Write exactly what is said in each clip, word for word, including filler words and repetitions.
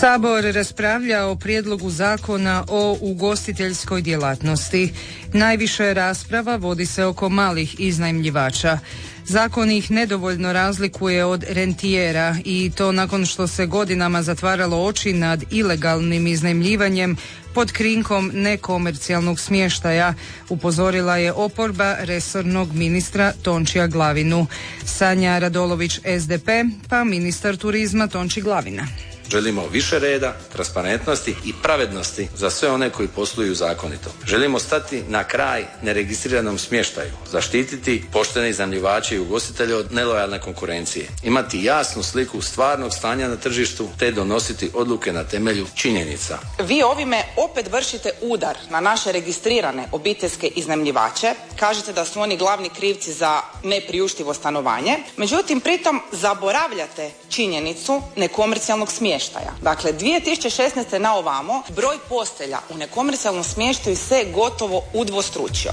Sabor raspravlja o prijedlogu zakona o ugostiteljskoj djelatnosti. Najviše rasprava vodi se oko malih iznajmljivača. Zakon ih nedovoljno razlikuje od rentijera i to nakon što se godinama zatvaralo oči nad ilegalnim iznajmljivanjem pod krinkom nekomercijalnog smještaja, upozorila je oporba resornog ministra Tončija Glavinu. Sanja Radolović S D P, pa ministar turizma Tonči Glavina. Želimo više reda, transparentnosti i pravednosti za sve one koji posluju zakonito. Želimo stati na kraj neregistriranom smještaju, zaštititi poštene iznajmljivače i ugostitelje od nelojalne konkurencije, imati jasnu sliku stvarnog stanja na tržištu te donositi odluke na temelju činjenica. Vi ovime opet vršite udar na naše registrirane obiteljske iznajmljivače, kažete da su oni glavni krivci za nepriuštivo stanovanje, međutim pritom zaboravljate činjenicu nekomercijalnog smještaja. Dakle, dvije tisuće šesnaeste na ovamo broj postelja u nekomercijalnom smještaju se gotovo udvostručio.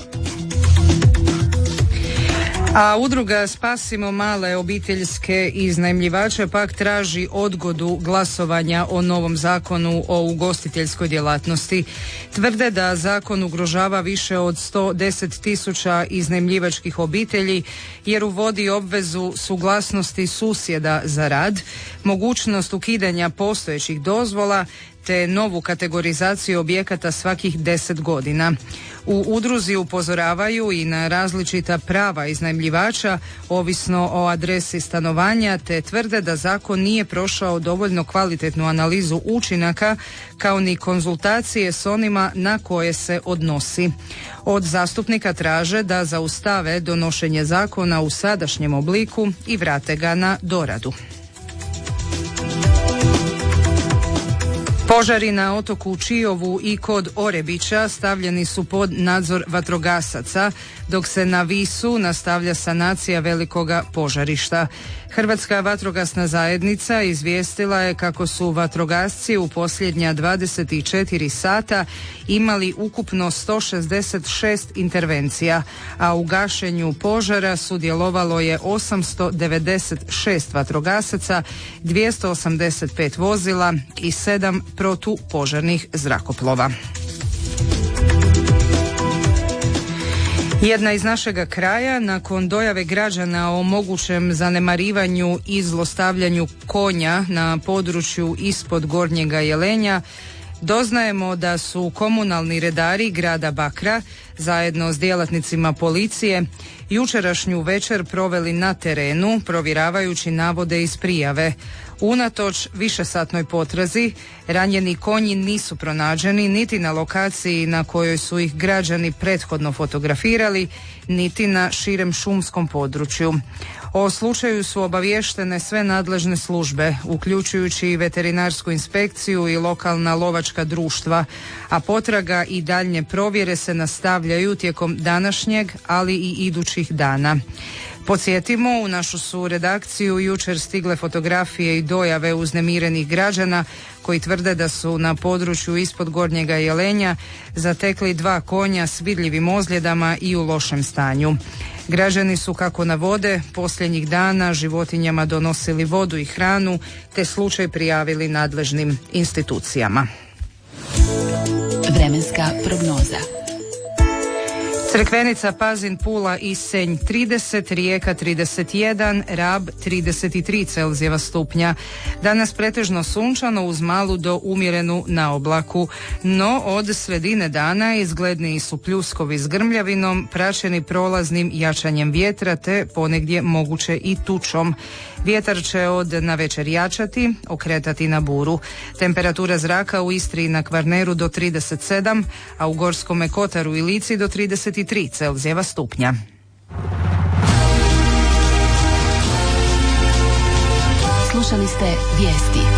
A udruga Spasimo male obiteljske iznajmljivače pak traži odgodu glasovanja o novom zakonu o ugostiteljskoj djelatnosti. Tvrde da zakon ugrožava više od sto deset tisuća iznajmljivačkih obitelji jer uvodi obvezu suglasnosti susjeda za rad, mogućnost ukidanja postojećih dozvola te novu kategorizaciju objekata svakih deset godina. U udruzi upozoravaju i na različita prava iznajmljivača, ovisno o adresi stanovanja, te tvrde da zakon nije prošao dovoljno kvalitetnu analizu učinaka, kao ni konzultacije s onima na koje se odnosi. Od zastupnika traže da zaustave donošenje zakona u sadašnjem obliku i vrate ga na doradu. Požari na otoku Čiovu i kod Orebića stavljeni su pod nadzor vatrogasaca, dok se na Visu nastavlja sanacija velikoga požarišta. Hrvatska vatrogasna zajednica izvijestila je kako su vatrogasci u posljednja dvadeset četiri sata imali ukupno sto šezdeset šest intervencija, a u gašenju požara sudjelovalo je osamsto devedeset šest vatrogasaca, dvjesto osamdeset pet vozila i sedam protupožarnih zrakoplova. Jedna iz našega kraja, nakon dojave građana o mogućem zanemarivanju i zlostavljanju konja na području ispod Gornjega Jelenja, doznajemo da su komunalni redari grada Bakra zajedno s djelatnicima policije jučerašnju večer proveli na terenu provjeravajući navode iz prijave. Unatoč višesatnoj potrazi, ranjeni konji nisu pronađeni niti na lokaciji na kojoj su ih građani prethodno fotografirali, niti na širem šumskom području. O slučaju su obaviještene sve nadležne službe, uključujući i veterinarsku inspekciju i lokalna lovačka društva, a potraga i daljnje provjere se nastavljaju tijekom današnjeg, ali i idućih dana. Podsjetimo, u našu su redakciju jučer stigle fotografije i dojave uznemirenih građana koji tvrde da su na području ispod Gornjega Jelenja zatekli dva konja s vidljivim ozljedama i u lošem stanju. Građani su, kako navode, posljednjih dana životinjama donosili vodu i hranu te slučaj prijavili nadležnim institucijama. Vremenska prognoza. Crkvenica, Pazin, Pula i Senj trideset, Rijeka trideset jedan, Rab trideset tri Celzijeva stupnja. Danas pretežno sunčano uz malu do umjerenu naoblaku, no od sredine dana izgledniji su pljuskovi s grmljavinom, praćeni prolaznim jačanjem vjetra te ponegdje moguće i tučom. Vjetar će od navečer jačati, okretati na buru. Temperatura zraka u Istri i na Kvarneru do trideset sedam, a u Gorskome Kotaru i Lici do trideset tri Celzijeva stupnja. Slušali ste vijesti.